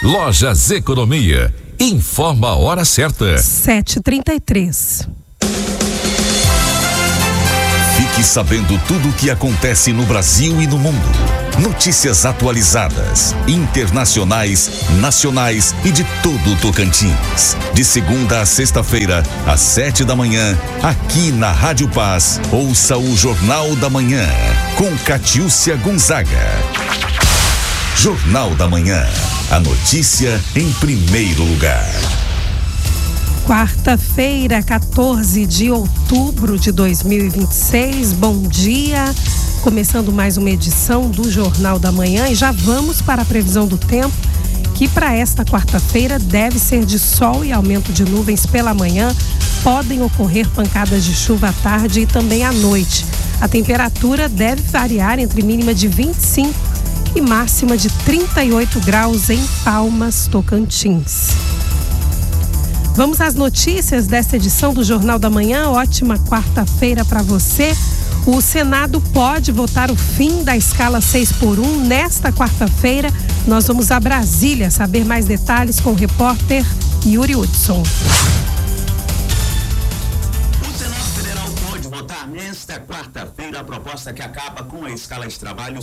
Lojas Economia. Informa a hora certa. 7h33. Fique sabendo tudo o que acontece no Brasil e no mundo. Notícias atualizadas, internacionais, nacionais e de todo o Tocantins. De segunda a sexta-feira, às 7h, aqui na Rádio Paz. Ouça o Jornal da Manhã, com Catiúcia Gonzaga. Jornal da Manhã. A notícia em primeiro lugar. Quarta-feira, 14 de outubro de 2026. Bom dia. Começando mais uma edição do Jornal da Manhã e já vamos para a previsão do tempo, que para esta quarta-feira deve ser de sol e aumento de nuvens pela manhã. Podem ocorrer pancadas de chuva à tarde e também à noite. A temperatura deve variar entre mínima de 25 e máxima de 38 graus em Palmas, Tocantins. Vamos às notícias desta edição do Jornal da Manhã. Ótima quarta-feira para você. O Senado pode votar o fim da escala 6x1 nesta quarta-feira. Nós vamos a Brasília saber mais detalhes com o repórter Yuri Hudson. Nesta quarta-feira, a proposta que acaba com a escala de trabalho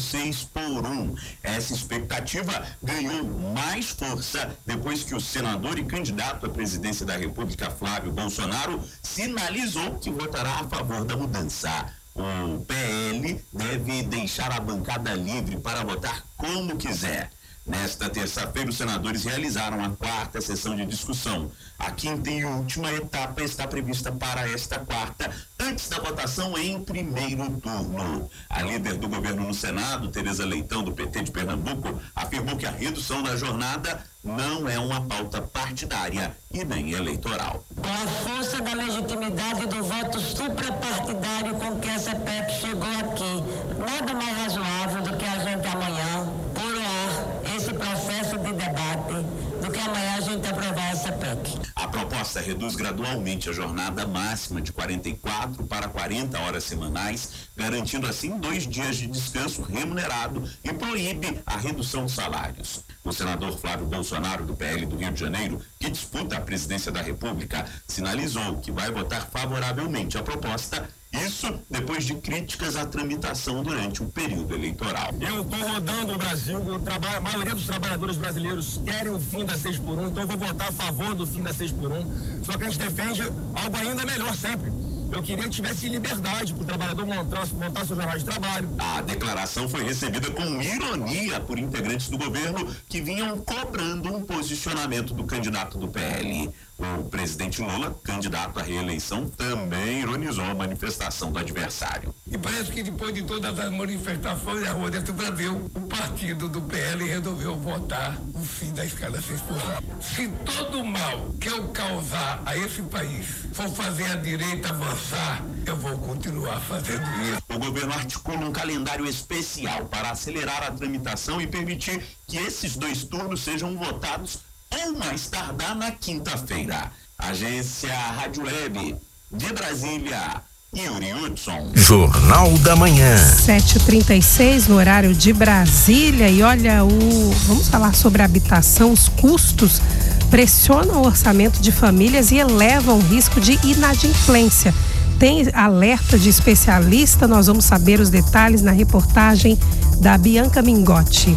6x1. Essa expectativa ganhou mais força depois que o senador e candidato à presidência da República, Flávio Bolsonaro, sinalizou que votará a favor da mudança. O PL deve deixar a bancada livre para votar como quiser. Nesta terça-feira, os senadores realizaram a quarta sessão de discussão. A quinta e última etapa está prevista para esta quarta, antes da votação em primeiro turno. A líder do governo no Senado, Tereza Leitão, do PT de Pernambuco, afirmou que a redução da jornada não é uma pauta partidária e nem eleitoral. Com a força da legitimidade do voto suprapartidário com que essa PEC chegou aqui, nada mais razoável do que a gente amanhã pôr no ar esse processo de debate, do que amanhã a gente aprovar essa PEC. A proposta reduz gradualmente a jornada máxima de 44 para 40 horas semanais, garantindo assim 2 dias de descanso remunerado e proíbe a redução de salários. O senador Flávio Bolsonaro, do PL do Rio de Janeiro, que disputa a presidência da República, sinalizou que vai votar favoravelmente a proposta. Isso depois de críticas à tramitação durante o período eleitoral. Eu estou rodando o Brasil, a maioria dos trabalhadores brasileiros querem o fim da 6x1, então eu vou votar a favor do fim da 6x1. Só que a gente defende algo ainda melhor sempre. Eu queria que tivesse liberdade para o trabalhador montar seu jornal de trabalho. A declaração foi recebida com ironia por integrantes do governo que vinham cobrando um posicionamento do candidato do PL. O presidente Lula, candidato à reeleição, também ironizou a manifestação do adversário. E parece que depois de todas as manifestações na rua dentro do Brasil, o partido do PL resolveu votar o fim da escala 6x1. Se todo mal que eu causar a esse país for fazer a direita avançar, eu vou continuar fazendo isso. O governo articula um calendário especial para acelerar a tramitação e permitir que esses 2 turnos sejam votados ou mais tardar na quinta-feira. Agência Rádio Web de Brasília, Yuri Hudson. Jornal da Manhã. 7h36 no horário de Brasília. E olha, vamos falar sobre a habitação. Os custos pressionam o orçamento de famílias e elevam o risco de inadimplência. Tem alerta de especialista. Nós vamos saber os detalhes na reportagem da Bianca Mingotti.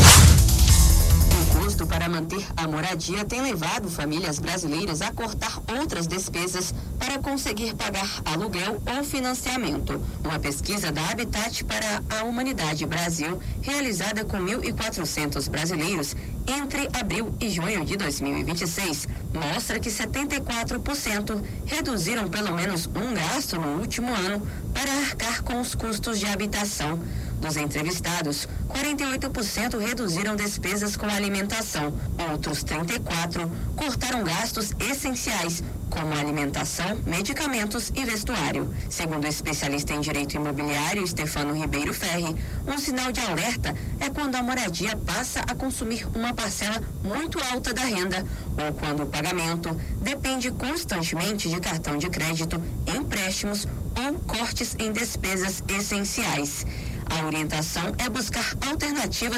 Para manter a moradia tem levado famílias brasileiras a cortar outras despesas para conseguir pagar aluguel ou financiamento. Uma pesquisa da Habitat para a Humanidade Brasil, realizada com 1.400 brasileiros entre abril e junho de 2026, mostra que 74% reduziram pelo menos um gasto no último ano para arcar com os custos de habitação. Dos entrevistados, 48% reduziram despesas com alimentação. Outros 34% cortaram gastos essenciais, como alimentação, medicamentos e vestuário. Segundo o especialista em direito imobiliário, Stefano Ribeiro Ferri, um sinal de alerta é quando a moradia passa a consumir uma parcela muito alta da renda, ou quando o pagamento depende constantemente de cartão de crédito, empréstimos ou cortes em despesas essenciais. A orientação é buscar alternativas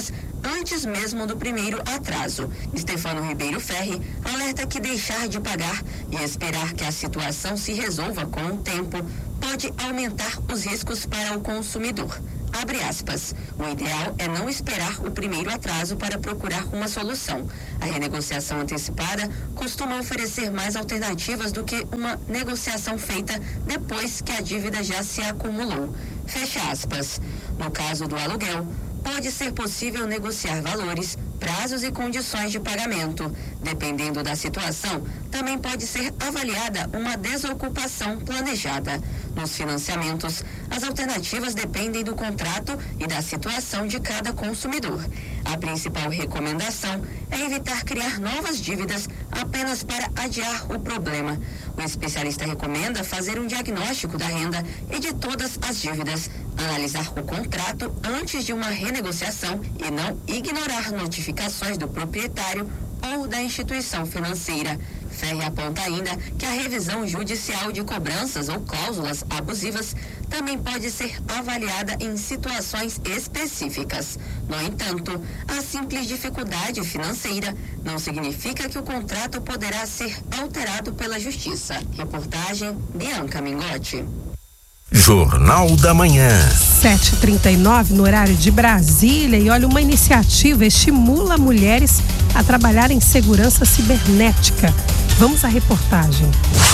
antes mesmo do primeiro atraso. Stefano Ribeiro Ferri alerta que deixar de pagar e esperar que a situação se resolva com o tempo pode aumentar os riscos para o consumidor. Abre aspas. O ideal é não esperar o primeiro atraso para procurar uma solução. A renegociação antecipada costuma oferecer mais alternativas do que uma negociação feita depois que a dívida já se acumulou. Fecha aspas. No caso do aluguel, pode ser possível negociar valores, prazos e condições de pagamento. Dependendo da situação, também pode ser avaliada uma desocupação planejada. Nos financiamentos, as alternativas dependem do contrato e da situação de cada consumidor. A principal recomendação é evitar criar novas dívidas apenas para adiar o problema. O especialista recomenda fazer um diagnóstico da renda e de todas as dívidas, analisar o contrato antes de uma renegociação e não ignorar notificações do proprietário ou da instituição financeira. Ferri aponta ainda que a revisão judicial de cobranças ou cláusulas abusivas também pode ser avaliada em situações específicas. No entanto, a simples dificuldade financeira não significa que o contrato poderá ser alterado pela Justiça. Reportagem Bianca Mingotti. Jornal da Manhã. 7h39 no horário de Brasília. E olha, uma iniciativa estimula mulheres a trabalhar em segurança cibernética. Vamos à reportagem.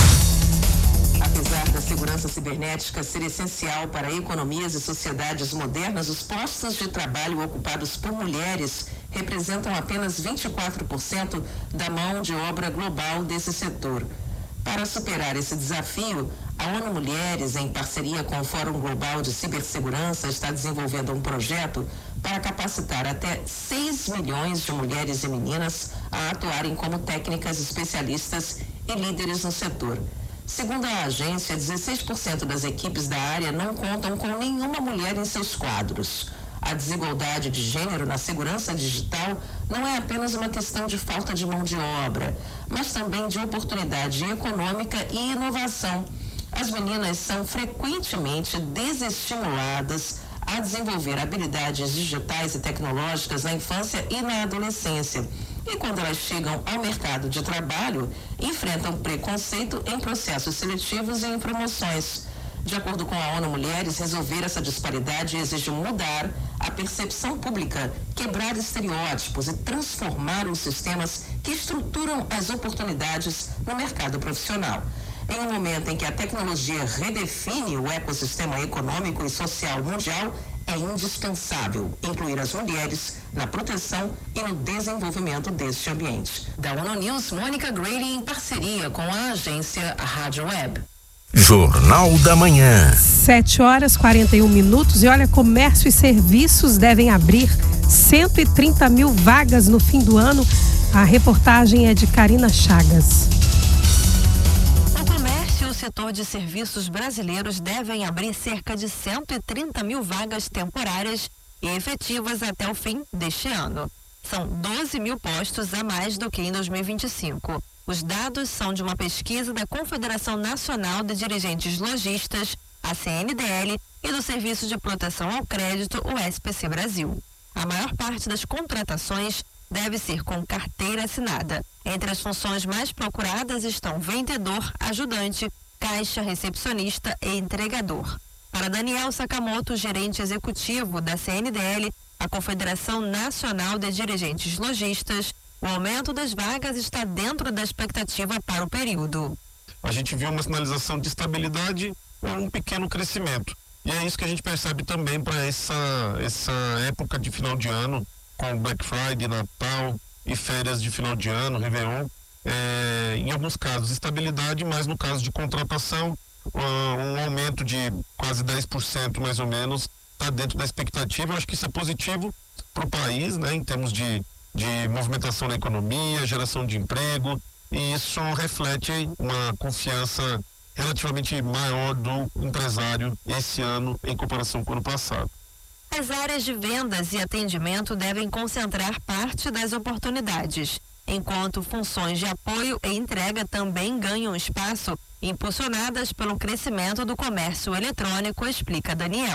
Apesar da segurança cibernética ser essencial para economias e sociedades modernas, os postos de trabalho ocupados por mulheres representam apenas 24% da mão de obra global desse setor. Para superar esse desafio, a ONU Mulheres, em parceria com o Fórum Global de Cibersegurança, está desenvolvendo um projeto para capacitar até 6 milhões de mulheres e meninas a atuarem como técnicas especialistas e líderes no setor. Segundo a agência, 16% das equipes da área não contam com nenhuma mulher em seus quadros. A desigualdade de gênero na segurança digital não é apenas uma questão de falta de mão de obra, mas também de oportunidade econômica e inovação. As meninas são frequentemente desestimuladas a desenvolver habilidades digitais e tecnológicas na infância e na adolescência. E quando elas chegam ao mercado de trabalho, enfrentam preconceito em processos seletivos e em promoções. De acordo com a ONU Mulheres, resolver essa disparidade exige mudar a percepção pública, quebrar estereótipos e transformar os sistemas que estruturam as oportunidades no mercado profissional. Em um momento em que a tecnologia redefine o ecossistema econômico e social mundial, é indispensável incluir as mulheres na proteção e no desenvolvimento deste ambiente. Da ONU News, Mônica Grady, em parceria com a agência Rádio Web. Jornal da Manhã. 7h41. E olha, comércio e serviços devem abrir 130 mil vagas no fim do ano. A reportagem é de Karina Chagas. O comércio e o setor de serviços brasileiros devem abrir cerca de 130 mil vagas temporárias e efetivas até o fim deste ano. São 12 mil postos a mais do que em 2025. Os dados são de uma pesquisa da Confederação Nacional de Dirigentes Lojistas, a CNDL, e do Serviço de Proteção ao Crédito, o SPC Brasil. A maior parte das contratações deve ser com carteira assinada. Entre as funções mais procuradas estão vendedor, ajudante, caixa, recepcionista e entregador. Para Daniel Sakamoto, gerente executivo da CNDL, a Confederação Nacional de Dirigentes Lojistas, o aumento das vagas está dentro da expectativa para o período. A gente viu uma sinalização de estabilidade ou um pequeno crescimento. E é isso que a gente percebe também para essa época de final de ano, com Black Friday, Natal e férias de final de ano, Réveillon. Em alguns casos, estabilidade, mas no caso de contratação, um aumento de quase 10% mais ou menos está dentro da expectativa. Eu acho que isso é positivo para o país, né, em termos de movimentação na economia, geração de emprego, e isso reflete uma confiança relativamente maior do empresário esse ano em comparação com o ano passado. As áreas de vendas e atendimento devem concentrar parte das oportunidades, enquanto funções de apoio e entrega também ganham espaço, impulsionadas pelo crescimento do comércio eletrônico, explica Daniel.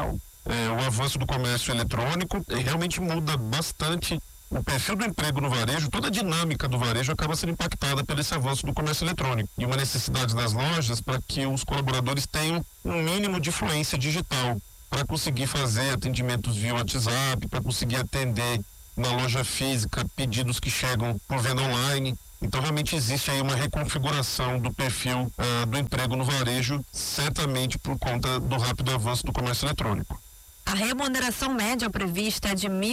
o avanço do comércio eletrônico realmente muda bastante o perfil do emprego no varejo. Toda a dinâmica do varejo acaba sendo impactada pelo esse avanço do comércio eletrônico e uma necessidade das lojas para que os colaboradores tenham um mínimo de fluência digital para conseguir fazer atendimentos via WhatsApp, para conseguir atender na loja física pedidos que chegam por venda online. Então realmente existe aí uma reconfiguração do perfil do emprego no varejo, certamente por conta do rápido avanço do comércio eletrônico. A remuneração média prevista é de R$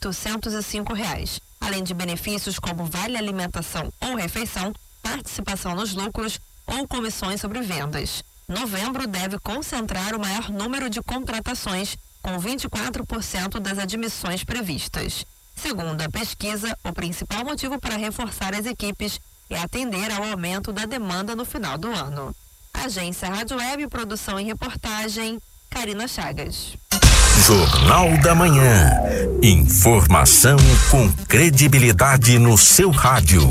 1.805, além de benefícios como vale alimentação ou refeição, participação nos lucros ou comissões sobre vendas. Novembro deve concentrar o maior número de contratações, com 24% das admissões previstas. Segundo a pesquisa, o principal motivo para reforçar as equipes é atender ao aumento da demanda no final do ano. Agência Rádio Web, produção e reportagem, Karina Chagas. Jornal da Manhã. Informação com credibilidade no seu rádio.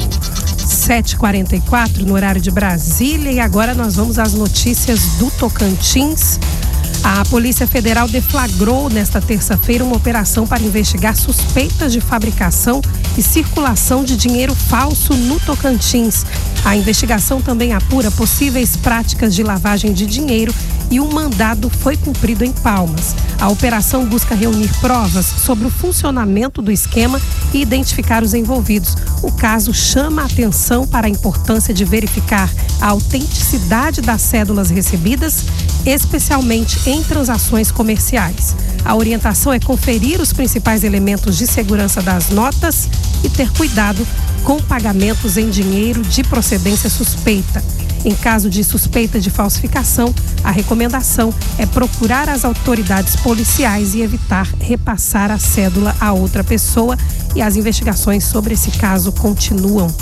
7h44 no horário de Brasília, e agora nós vamos às notícias do Tocantins. A Polícia Federal deflagrou nesta terça-feira uma operação para investigar suspeitas de fabricação e circulação de dinheiro falso no Tocantins. A investigação também apura possíveis práticas de lavagem de dinheiro e um mandado foi cumprido em Palmas. A operação busca reunir provas sobre o funcionamento do esquema e identificar os envolvidos. O caso chama a atenção para a importância de verificar a autenticidade das cédulas recebidas, especialmente em transações comerciais. A orientação é conferir os principais elementos de segurança das notas e ter cuidado com pagamentos em dinheiro de procedência suspeita. Em caso de suspeita de falsificação, a recomendação é procurar as autoridades policiais e evitar repassar a cédula a outra pessoa, e as investigações sobre esse caso continuam.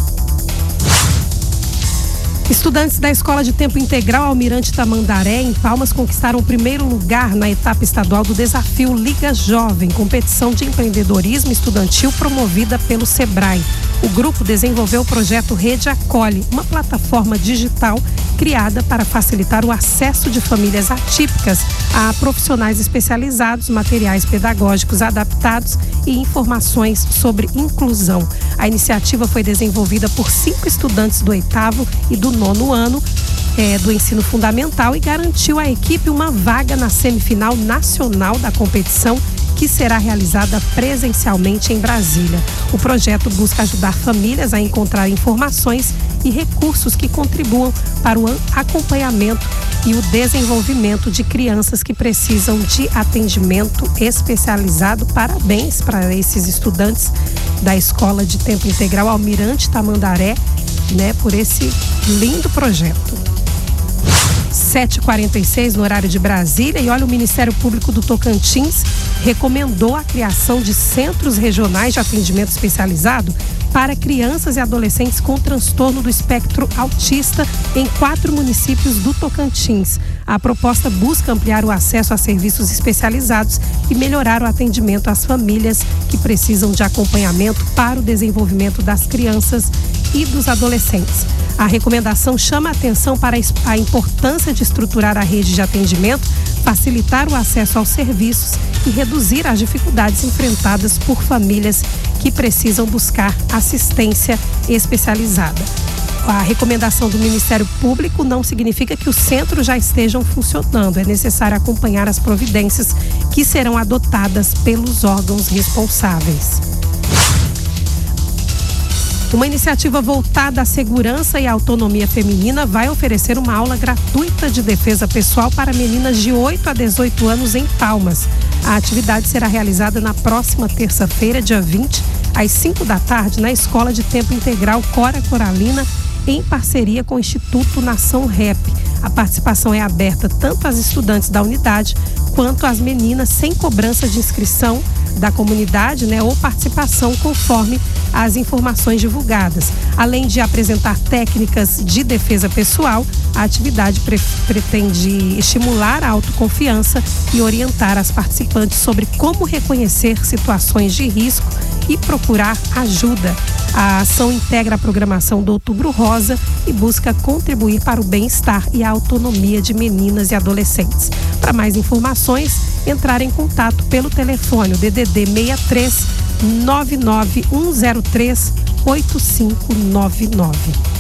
Estudantes da Escola de Tempo Integral Almirante Tamandaré, em Palmas, conquistaram o primeiro lugar na etapa estadual do Desafio Liga Jovem, competição de empreendedorismo estudantil promovida pelo Sebrae. O grupo desenvolveu o projeto Rede Acolhe, uma plataforma digital criada para facilitar o acesso de famílias atípicas a profissionais especializados, materiais pedagógicos adaptados e informações sobre inclusão. A iniciativa foi desenvolvida por 5 estudantes do 8º e do 9º ano do ensino fundamental e garantiu à equipe uma vaga na semifinal nacional da competição, que será realizada presencialmente em Brasília. O projeto busca ajudar famílias a encontrar informações e recursos que contribuam para o acompanhamento e o desenvolvimento de crianças que precisam de atendimento especializado. Parabéns para esses estudantes da Escola de Tempo Integral Almirante Tamandaré, por esse lindo projeto. 7h46 no horário de Brasília, e olha, o Ministério Público do Tocantins recomendou a criação de centros regionais de atendimento especializado para crianças e adolescentes com transtorno do espectro autista em 4 municípios do Tocantins. A proposta busca ampliar o acesso a serviços especializados e melhorar o atendimento às famílias que precisam de acompanhamento para o desenvolvimento das crianças e dos adolescentes. A recomendação chama a atenção para a importância de estruturar a rede de atendimento, facilitar o acesso aos serviços e reduzir as dificuldades enfrentadas por famílias que precisam buscar assistência especializada. A recomendação do Ministério Público não significa que os centros já estejam funcionando. É necessário acompanhar as providências que serão adotadas pelos órgãos responsáveis. Uma iniciativa voltada à segurança e à autonomia feminina vai oferecer uma aula gratuita de defesa pessoal para meninas de 8 a 18 anos em Palmas. A atividade será realizada na próxima terça-feira, dia 20, às 5 da tarde, na Escola de Tempo Integral Cora Coralina, em parceria com o Instituto Nação Rap. A participação é aberta tanto às estudantes da unidade quanto às meninas, sem cobrança de inscrição da comunidade, ou participação conforme as informações divulgadas. Além de apresentar técnicas de defesa pessoal, a atividade pretende estimular a autoconfiança e orientar as participantes sobre como reconhecer situações de risco e procurar ajuda. A ação integra a programação do Outubro Rosa e busca contribuir para o bem-estar e a autonomia de meninas e adolescentes. Para mais informações, entrar em contato pelo telefone, o DDD 63 99103 8599.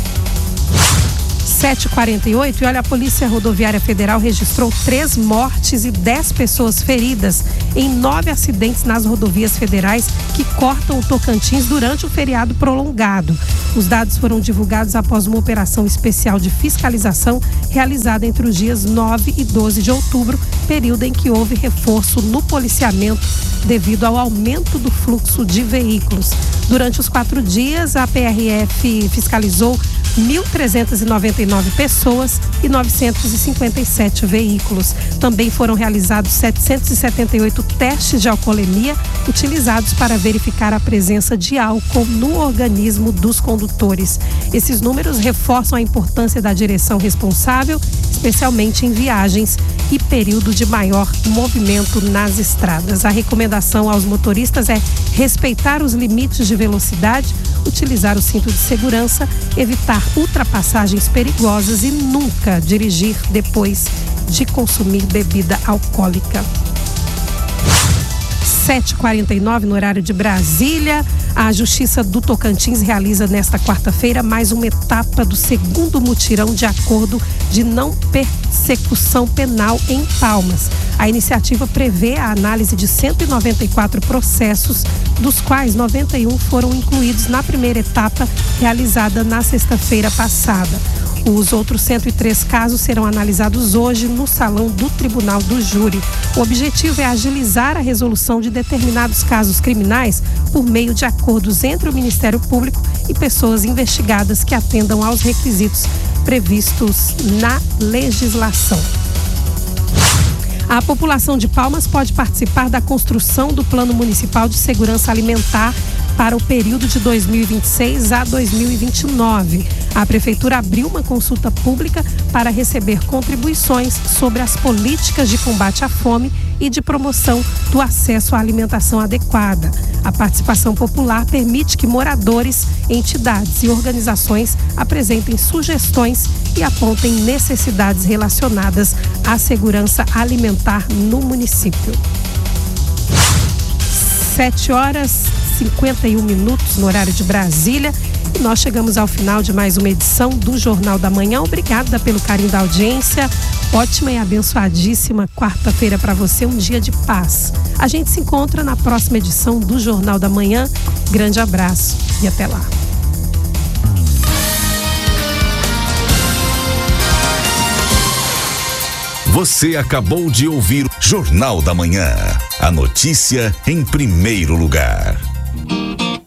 7h48, e olha, a Polícia Rodoviária Federal registrou 3 mortes e 10 pessoas feridas em 9 acidentes nas rodovias federais que cortam o Tocantins durante o feriado prolongado. Os dados foram divulgados após uma operação especial de fiscalização realizada entre os dias 9 e 12 de outubro, período em que houve reforço no policiamento devido ao aumento do fluxo de veículos. Durante os 4 dias, a PRF fiscalizou 1.399 pessoas e 957 veículos. Também foram realizados 778 testes de alcoolemia utilizados para verificar a presença de álcool no organismo dos condutores. Esses números reforçam a importância da direção responsável, especialmente em viagens e período de maior movimento nas estradas. A recomendação aos motoristas é respeitar os limites de velocidade, utilizar o cinto de segurança, evitar ultrapassagens perigosas e nunca dirigir depois de consumir bebida alcoólica. 7h49 no horário de Brasília. A Justiça do Tocantins realiza nesta quarta-feira mais uma etapa do segundo mutirão de acordo de não persecução penal em Palmas. A iniciativa prevê a análise de 194 processos, dos quais 91 foram incluídos na primeira etapa realizada na sexta-feira passada. Os outros 103 casos serão analisados hoje no salão do Tribunal do Júri. O objetivo é agilizar a resolução de determinados casos criminais por meio de acordos entre o Ministério Público e pessoas investigadas que atendam aos requisitos previstos na legislação. A população de Palmas pode participar da construção do Plano Municipal de Segurança Alimentar para o período de 2026 a 2029. A Prefeitura abriu uma consulta pública para receber contribuições sobre as políticas de combate à fome e de promoção do acesso à alimentação adequada. A participação popular permite que moradores, entidades e organizações apresentem sugestões e apontem necessidades relacionadas à segurança alimentar no município. 7h51 no horário de Brasília. E nós chegamos ao final de mais uma edição do Jornal da Manhã. Obrigada pelo carinho da audiência. Ótima e abençoadíssima quarta-feira para você, um dia de paz. A gente se encontra na próxima edição do Jornal da Manhã. Grande abraço e até lá. Você acabou de ouvir Jornal da Manhã. A notícia em primeiro lugar.